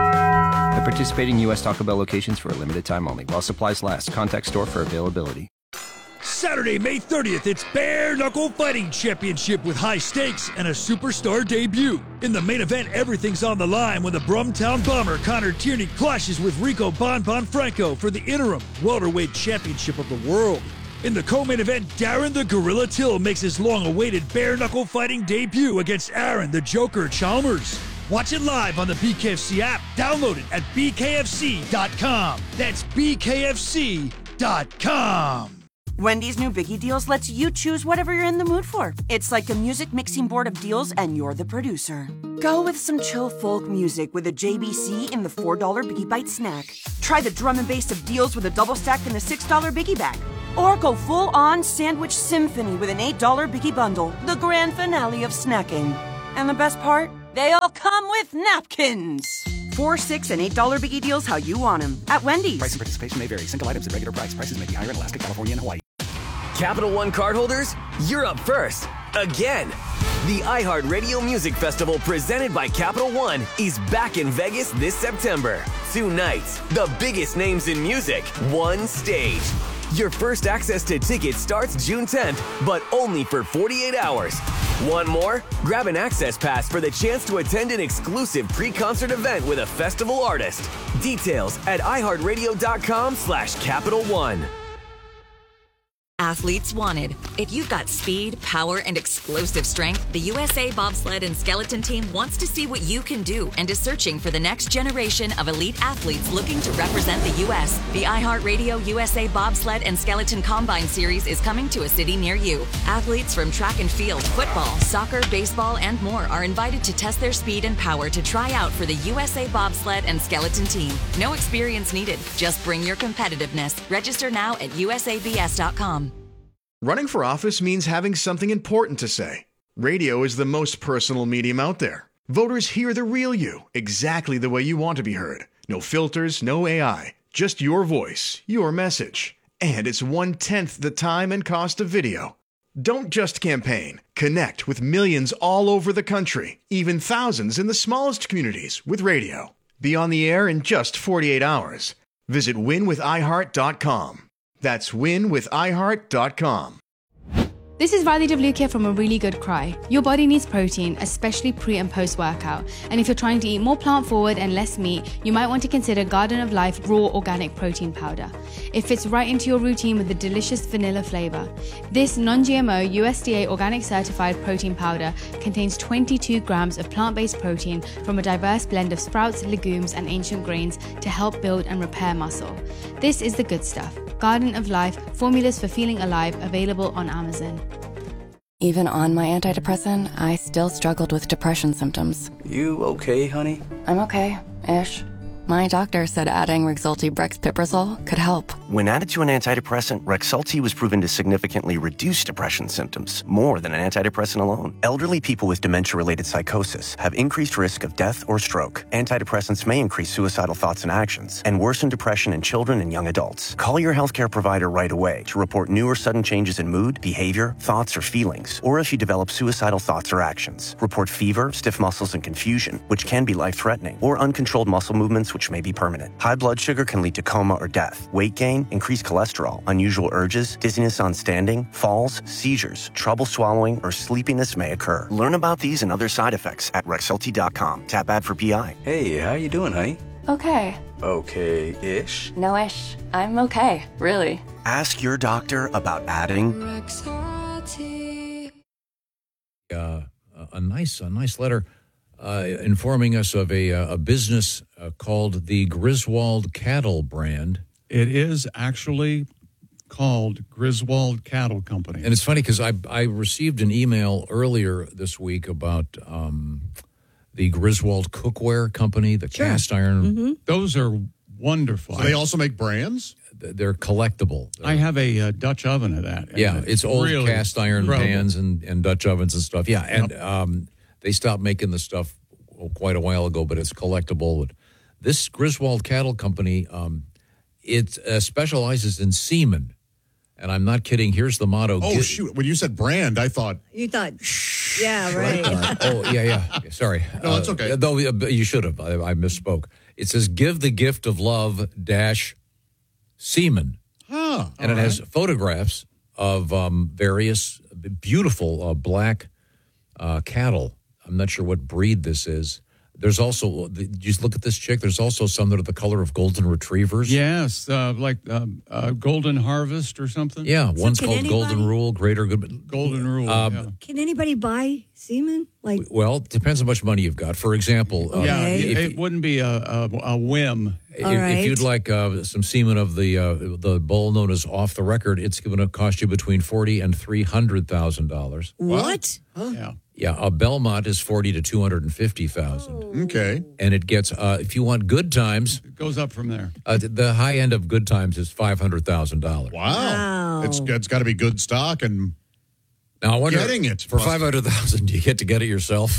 At participating U S Taco Bell locations for a limited time only. While supplies last, contact store for availability. Saturday, May thirtieth, it's Bare Knuckle Fighting Championship with high stakes and a superstar debut. In the main event, everything's on the line when the Brumtown Bomber Connor Tierney clashes with Rico Bon Bon Franco for the interim welterweight championship of the world. In the co-main event, Darren the Gorilla Till makes his long-awaited bare knuckle fighting debut against Aaron the Joker Chalmers. Watch it live on the B K F C app. Download it at b k f c dot com. That's b k f c dot com. Wendy's new Biggie Deals lets you choose whatever you're in the mood for. It's like a music mixing board of deals, and you're the producer. Go with some chill folk music with a J B C in the four dollar Biggie Bite snack. Try the drum and bass of deals with a double stack in the six dollar Biggie Bag. Or go full-on sandwich symphony with an eight dollar Biggie Bundle, the grand finale of snacking. And the best part? They all come with napkins. Four, six, and eight dollar Biggie Deals how you want them at Wendy's. Price and participation may vary. Single items at regular price. Prices may be higher in Alaska, California, and Hawaii. Capital One cardholders, you're up first. Again. The iHeartRadio Music Festival presented by Capital One is back in Vegas this September. Two nights, the biggest names in music, one stage. Your first access to tickets starts June tenth, but only for forty-eight hours. Want more? Grab an access pass for the chance to attend an exclusive pre-concert event with a festival artist. Details at iHeartRadio.com slash Capital One. Athletes wanted. If you've got speed, power, and explosive strength, the U S A Bobsled and Skeleton Team wants to see what you can do and is searching for the next generation of elite athletes looking to represent the U S. The iHeartRadio U S A Bobsled and Skeleton Combine Series is coming to a city near you. Athletes from track and field, football, soccer, baseball, and more are invited to test their speed and power to try out for the U S A Bobsled and Skeleton Team. No experience needed. Just bring your competitiveness. Register now at u s a b s dot com. Running for office means having something important to say. Radio is the most personal medium out there. Voters hear the real you, exactly the way you want to be heard. No filters, no A I, just your voice, your message. And it's one-tenth the time and cost of video. Don't just campaign. Connect with millions all over the country, even thousands in the smallest communities with radio. Be on the air in just forty-eight hours. Visit win with i heart dot com. That's win with i heart dot com. This is Riley DeVlukia from A Really Good Cry. Your body needs protein, especially pre and post workout. And if you're trying to eat more plant forward and less meat, you might want to consider Garden of Life Raw Organic Protein Powder. It fits right into your routine with a delicious vanilla flavor. This non G M O U S D A organic certified protein powder contains twenty-two grams of plant-based protein from a diverse blend of sprouts, legumes, and ancient grains to help build and repair muscle. This is the good stuff. Garden of Life, formulas for feeling alive, available on Amazon. Even on my antidepressant, I still struggled with depression symptoms. You okay, honey? I'm okay-ish. My doctor said adding Rexulti Brexpiprazole could help. When added to an antidepressant, Rexulti was proven to significantly reduce depression symptoms, more than an antidepressant alone. Elderly people with dementia-related psychosis have increased risk of death or stroke. Antidepressants may increase suicidal thoughts and actions, and worsen depression in children and young adults. Call your healthcare provider right away to report new or sudden changes in mood, behavior, thoughts, or feelings, or if you develop suicidal thoughts or actions. Report fever, stiff muscles, and confusion, which can be life-threatening, or uncontrolled muscle movements, which may be permanent. High blood sugar can lead to coma or death. Weight gain, increased cholesterol, unusual urges, dizziness on standing, falls, seizures, trouble swallowing, or sleepiness may occur. Learn about these and other side effects at Rexulti dot com. Tap ad for P I. Hey, how you doing, honey? Okay. Okay-ish? No-ish. I'm okay, really. Ask your doctor about adding Uh, a nice, a nice letter uh, informing us of a, a business uh, called the Griswold Cattle Brand. It is actually called Griswold Cattle Company. And it's funny because I I received an email earlier this week about um, the Griswold Cookware Company, the Sure. cast iron. Mm-hmm. Those are wonderful. So they also make brands? They're collectible. I have a uh, Dutch oven of that. and Yeah, it's old really cast iron incredible. pans and, and Dutch ovens and stuff. Yeah, and um, they stopped making the stuff oh, quite a while ago, but it's collectible. This Griswold Cattle Company, um, it uh, specializes in semen. And I'm not kidding. Here's the motto. Oh, Gi- shoot. When you said brand, I thought. You thought, yeah, right. oh, yeah, yeah. Sorry. No, it's okay. Uh, though uh, you should have. I, I misspoke. It says, give the gift of love dash semen. Huh, and it all has right. photographs of um, various beautiful uh, black uh, cattle. I'm not sure what breed this is. There's also, did you look at this chick? There's also some that are the color of golden retrievers. Yes, uh, like um, uh, Golden Harvest or something. Yeah, So one's can called anybody- Golden Rule, Greater Good. Golden Rule. Um, yeah. Can anybody buy semen? Like, Well, it depends how much money you've got. For example, uh, Yeah, if, it wouldn't be a, a, a whim. if, All if right. you'd like uh, some semen of the uh, the bull known as off the record, it's going to cost you between forty and three hundred thousand dollars. what? Yeah. Yeah, a Belmont is forty to two hundred and fifty thousand. Okay. And it gets, uh, if you want good times, It goes up from there. uh, the high end of good times is five hundred thousand dollars. Wow. Wow. It's, it's got to be good stock and Now I wonder, getting it. for five hundred thousand, do you get to get it yourself?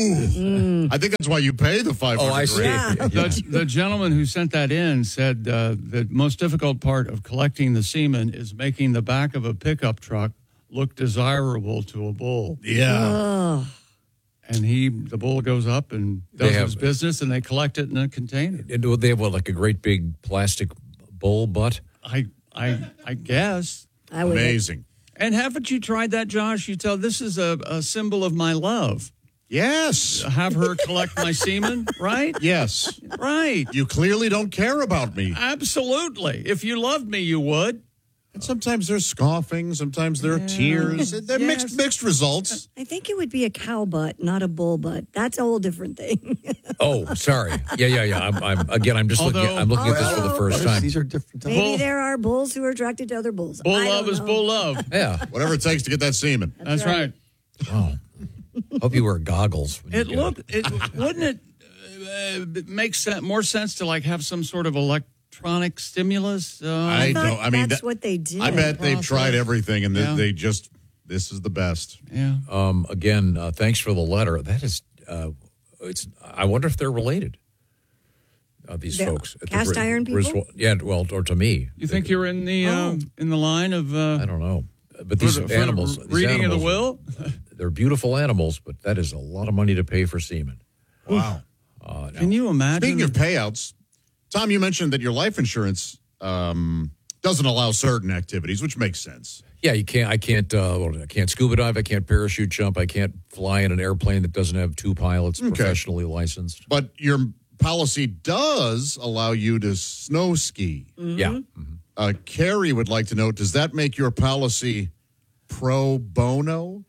Ooh. I think that's why you pay the five hundred. Oh, I see. grand. Yeah. The, the gentleman who sent that in said uh, the most difficult part of collecting the semen is making the back of a pickup truck look desirable to a bull. Yeah. Oh. And he, the bull goes up and does They have- his business, and they collect it in a container. And they have what, like a great big plastic bull butt? I, I, I guess. I would. Amazing. And haven't you tried that, Josh? You tell this is a, a symbol of my love. Yes. Have her collect my semen, right? Yes. Right. You clearly don't care about me. Absolutely. If you loved me, you would. And sometimes there's scoffing, sometimes there are tears. They're Yes. mixed mixed results. I think it would be a cow butt, not a bull butt. That's a whole different thing. Oh, sorry. Yeah, yeah, yeah. I'm, I'm again. I'm just looking. At, Although- I'm looking at this for the first time. These are different types. Maybe Bull- there are bulls who are attracted to other bulls. Bull I love don't is know. bull love. Yeah. Whatever it takes to get that semen. That's right. Wow. Hope you wear goggles. when you It get looked. It wouldn't it uh, make sen- more sense to like have some sort of electronic electronic stimulus. Uh, I I thought don't. I mean, that's that- what they did. I bet they've Process. tried everything, and they- Yeah. they just this is the best. Yeah. Um, again, uh, thanks for the letter. That is, uh, it's. I wonder if they're related. Uh, these The folks, at the cast Gri- iron people? Griswold- yeah, well, or to me, You think you're in the uh, in the line of? Uh, I don't know. But for these the- for the animals, these reading of the animals, will. they're beautiful animals, but that is a lot of money to pay for semen. Wow. Uh, Can you imagine? Speaking of payouts, Tom, you mentioned that your life insurance um, doesn't allow certain activities, which makes sense. Yeah, you can't. I can't. Uh, well, I can't scuba dive. I can't parachute jump. I can't fly in an airplane that doesn't have two pilots professionally licensed. But your policy does allow you to snow ski. Yeah. Uh, Carrie would like to know, does that make your policy pro bono?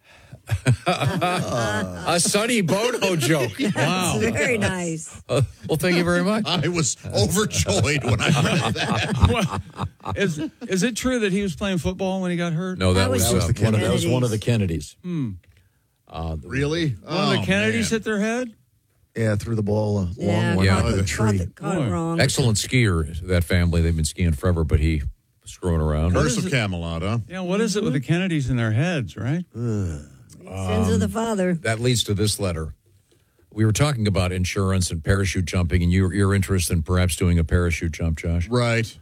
A Sonny Bono joke. Wow. Very nice. Uh, well, thank you very much. I was overjoyed when I read that. Is is it true that he was playing football when he got hurt? No, that, That was was, just uh, the one of, that was one of the Kennedys. Kennedys. Hmm. Uh, Really? One of the Oh, Kennedys man. hit their head. Yeah, threw the ball a long Yeah, one Yeah. out of the caught, tree. the, caught it Boy. wrong. Excellent skier, that family. They've been skiing forever, but he was screwing around. Curse is of it? Camelot, huh? Yeah, what is it with the Kennedys in their heads, right? Sins of the father. That leads to this letter. We were talking about insurance and parachute jumping, and you're, you're interested in perhaps doing a parachute jump, Josh. Right.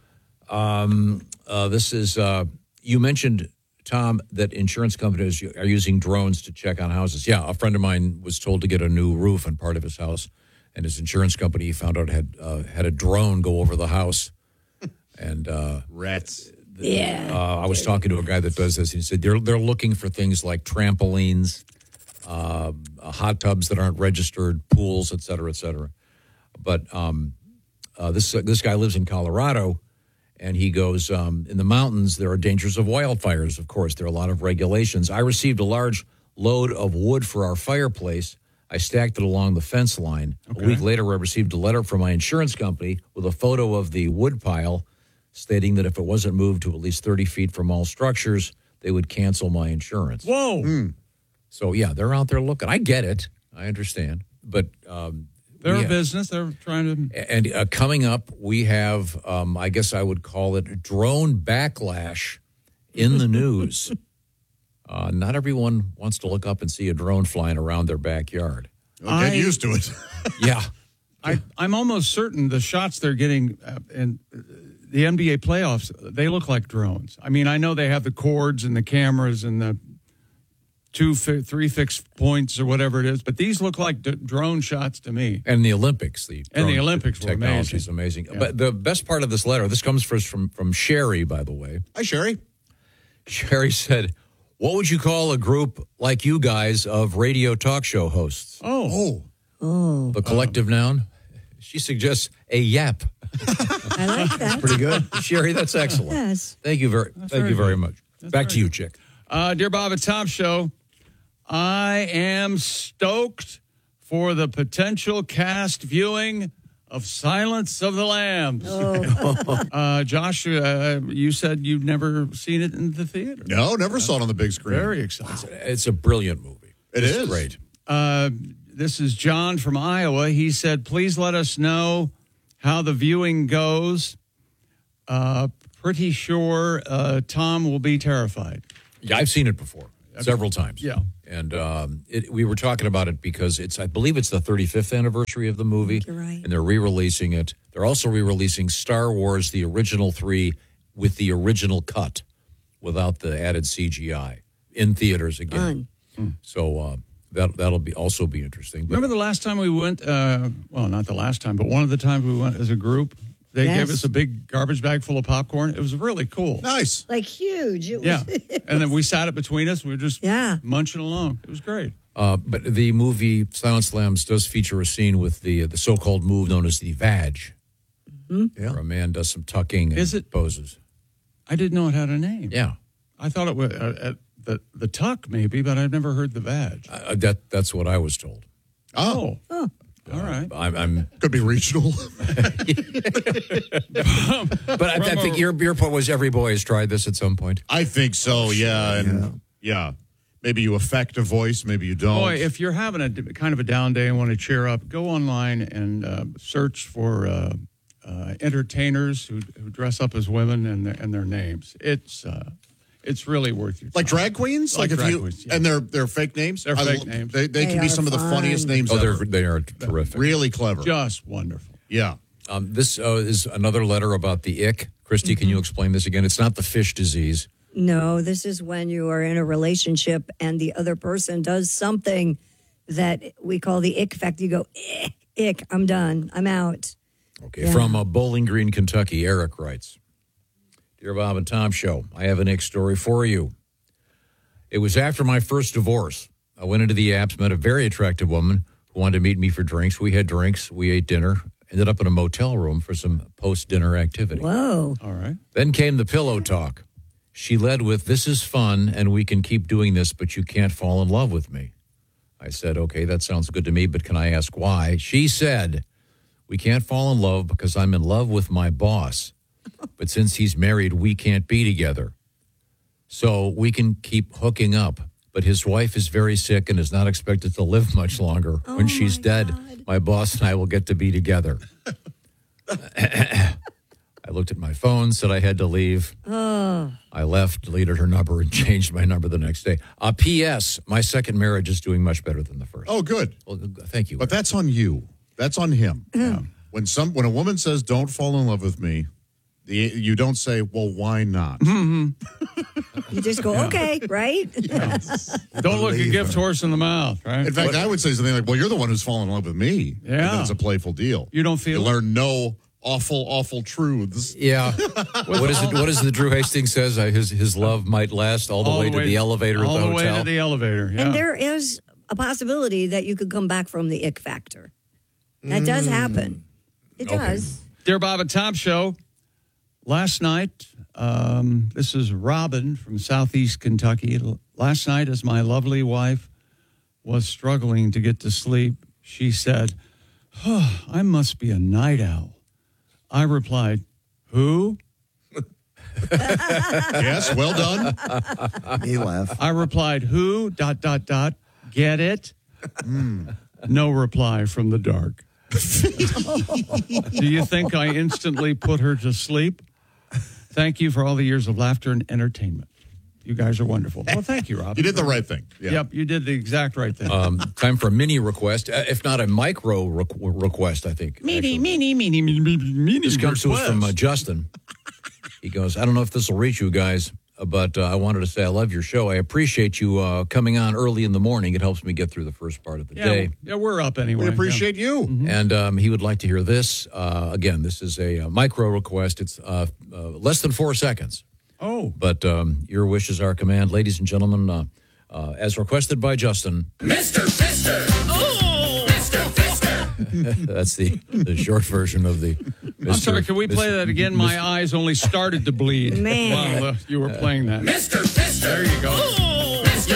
Um, uh, this is, uh, you mentioned, Tom, that insurance companies are using drones to check on houses. Yeah, a friend of mine was told to get a new roof on part of his house, and his insurance company, he found out, had uh, had a drone go over the house. And uh, Rats. Yeah. uh, I was talking to a guy that does this, and he said they're, they're looking for things like trampolines, uh, hot tubs that aren't registered, pools, et cetera, et cetera. But um, uh, this, uh, this guy lives in Colorado. And he goes, um, in the mountains, there are dangers of wildfires, of course. There are a lot of regulations. I received a large load of wood for our fireplace. I stacked it along the fence line. Okay. A week later, I received a letter from my insurance company with a photo of the wood pile stating that if it wasn't moved to at least thirty feet from all structures, they would cancel my insurance. Whoa. So, yeah, they're out there looking. I get it. I understand. But um, They're we a business. They're trying to. And uh, coming up, we have, um, I guess I would call it drone backlash in the news. Uh, not everyone wants to look up and see a drone flying around their backyard. Well, get I- used to it. Yeah. I, I'm almost certain the shots they're getting uh, in the N B A playoffs, they look like drones. I mean, I know they have the cords and the cameras and the two, fi- three fixed points or whatever it is, but these look like d- drone shots to me. And the Olympics. The And the drone Olympics were technology is amazing. Yeah. But the best part of this letter, this comes first from, from Sherry, by the way. Hi, Sherry. Sherry said, what would you call a group like you guys of radio talk show hosts? Oh. Oh. The collective noun? She suggests a yap. I like that. Pretty good. Sherry, that's excellent. Yes. Thank you very, thank very you very good. much. That's Back very to you, good. Chick. Uh, Dear Bob and Tom Show, I am stoked for the potential cast viewing of Silence of the Lambs. Oh. uh, Josh, uh, you said you've never seen it in the theater. No, never saw it on the big screen. Very excited. It's a brilliant movie. It it's is. great. Uh, this is John from Iowa. He said, please let us know how the viewing goes. Uh, pretty sure uh, Tom will be terrified. Yeah, I've seen it before several times. Yeah. And um, it, we were talking about it because it's, I believe it's the thirty-fifth anniversary of the movie. You're right. And they're re-releasing it. They're also re-releasing Star Wars, the original three, with the original cut, without the added C G I, in theaters again. Fun. So uh, that, that'll be also be interesting. But Remember the last time we went, uh, well, not the last time, but one of the times we went as a group? They Yes. gave us a big garbage bag full of popcorn. It was really cool. Nice. Like huge. It was, Yeah. And then we sat it between us. We were just Yeah. munching along. It was great. Uh, but the movie Silence of the Lambs does feature a scene with the the so-called move known as the vag, Mm-hmm. where a man does some tucking and Is it- poses. I didn't know it had a name. Yeah, I thought it was uh, uh, the, the tuck, maybe, but I've never heard the vag. uh, that that's what I was told. Oh, Oh. All right. I'm, I'm could be regional. but I, I think your your point was every boy has tried this at some point. I think so. Yeah, and yeah. Maybe you affect a voice, maybe you don't. Boy, if you're having a d- kind of a down day and want to cheer up, go online and uh, search for uh, uh, entertainers who, who dress up as women and their, and their names. It's uh, it's really worth your time. Like drag queens? Like Like, if drag you queens, yeah. and they're they're fake names? They're I fake lo- names. They, they, They can be are some of the fun. funniest names Oh, ever. they're, they are terrific. Really clever. Just wonderful. Yeah. Um, this uh, is another letter about the ick. Christy, can you explain this again? It's not the fish disease. No, this is when you are in a relationship and the other person does something that we call the ick factor. You go, ick, ick, I'm done. I'm out. Okay, Yeah. from uh, Bowling Green, Kentucky, Eric writes, Dear Bob and Tom Show, I have an ick story for you. It was after my first divorce. I went into the apps, met a very attractive woman who wanted to meet me for drinks. We had drinks. We ate dinner. Ended up in a motel room for some post-dinner activity. Whoa. All right. Then came the pillow talk. She led with, this is fun, and we can keep doing this, but you can't fall in love with me. I said, okay, that sounds good to me, but can I ask why? She said, we can't fall in love because I'm in love with my boss. But since he's married, we can't be together. So we can keep hooking up. But his wife is very sick and is not expected to live much longer. Oh when she's my dead, God. my boss and I will get to be together. I looked at my phone, said I had to leave. Oh. I left, deleted her number, and changed my number the next day. Uh, P S. My second marriage is doing much better than the first. Oh, good. Well, thank you. But that's on you. That's on him. When some when a woman says, don't fall in love with me, the, you don't say, well, why not? You just go, okay, right? Don't look a gift horse in the mouth, right? In fact, I would say something like, well, you're the one who's fallen in love with me. Yeah. And then it's a playful deal. You don't feel You learn no awful, awful truths. Yeah. what is it? What is the Drew Hastings says? Uh, his his love might last all the All way the to way- the elevator all at the the way hotel. to the elevator. Yeah. And there is a possibility that you could come back from the ick factor. That does happen. It Okay. does. Dear Bob and Tom Show, last night, um, this is Robin from Southeast Kentucky. L- Last night, as my lovely wife was struggling to get to sleep, she said, oh, I must be a night owl. I replied, who? Yes, well done. Me laugh. I replied, who? Dot, dot, dot. Get it? No reply from the dark. Do you think I instantly put her to sleep? Thank you for all the years of laughter and entertainment. You guys are wonderful. Well, thank you, Rob. You did the right thing. Yeah. Yep, you did the exact right thing. Um, time for a mini request, uh, if not a micro requ- request, I think. Mini, mini, mini, mini, mini, mini. This comes to us from uh, Justin. He goes, I don't know if this will reach you guys, but uh, I wanted to say I love your show. I appreciate you uh, coming on early in the morning. It helps me get through the first part of the yeah, day. yeah, we're up anyway. We appreciate you. And um, he would like to hear this. Uh, again, this is a, uh micro request. It's uh, uh, less than four seconds. Oh. But um, your wishes are command. Ladies and gentlemen, uh, uh, as requested by Justin. Mister Fister! Oh! Mister Fister! That's the, the short version of the. I'm sorry, can we play that again? My eyes only started to bleed Man. while uh, you were playing that. Mister Fister! There you go. Oh! Mister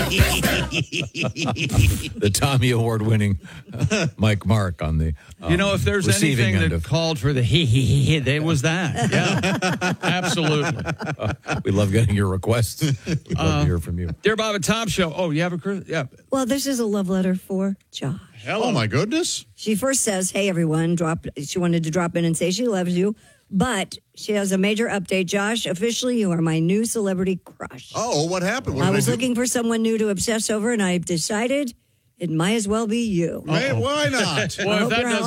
The Tommy Award winning Mike Mark on the. Um, You know, if there's receiving anything end that of. called for the he he he, he it was that. Yeah, absolutely. We love getting your requests. We'd love Uh, to hear from you. Dear Bob and Tom Show. Oh, you have a Chris? Yeah. Well, this is a love letter for Josh. Oh, my goodness. She first says, hey, everyone. Drop. She wanted to drop in and say she loves you. But she has a major update. Josh, officially, you are my new celebrity crush. Oh, what happened? What I did was do? looking for someone new to obsess over, and I've decided it might as well be you. Man, why not? Well, if hope that you're doesn't